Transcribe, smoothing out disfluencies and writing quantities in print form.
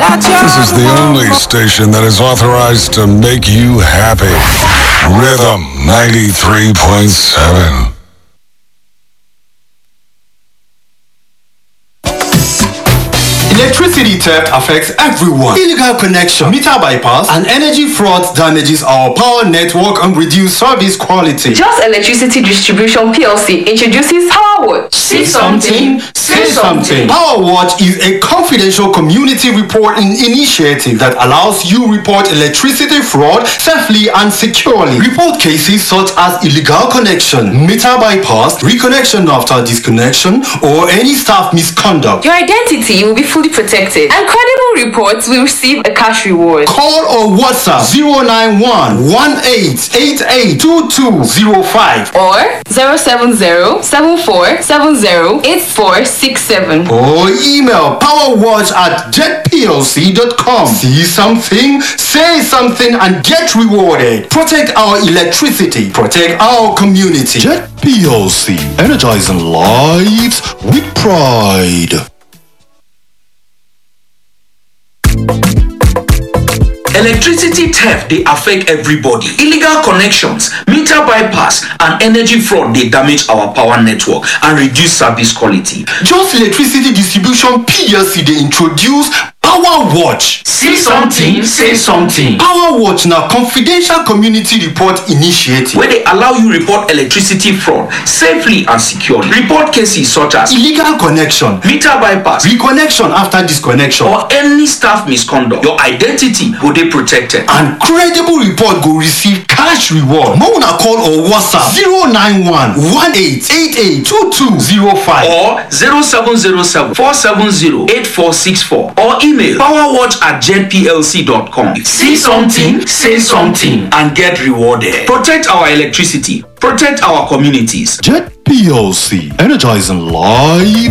This is the only station that is authorized to make you happy. Rhythm 93.7. Electricity theft affects everyone. Illegal connection, meter bypass, and energy fraud damages our power network and reduce service quality. Just Electricity Distribution PLC introduces PowerWatch. See something? Say something. PowerWatch is a confidential community reporting initiative that allows you report electricity fraud safely and securely. Report cases such as illegal connection, meter bypass, reconnection after disconnection, or any staff misconduct. Your identity will be fully protected, and credible reports will receive a cash reward. Call or WhatsApp 091-1888-2205 or 070-7470-8467 or email powerwatch@jetplc.com. See something, say something, and get rewarded. Protect our electricity, protect our community. Jet PLC, energizing lives with pride. Electricity theft, they affect everybody. Illegal connections, meter bypass, and energy fraud, they damage our power network and reduce service quality. Just Electricity Distribution PLC, they introduce PowerWatch. See something, say something. PowerWatch now confidential community report initiative where they allow you report electricity fraud safely and securely. Report cases such as illegal connection, meter bypass, reconnection after disconnection, or any staff misconduct. Your identity will be protected, and credible report go receive cash reward. More na call or WhatsApp 091-1888-2205 or 0707-470-8464 or email powerwatch@jetplc.com. See something, say something, and get rewarded. Protect our electricity, protect our communities. Jet PLC, energizing lives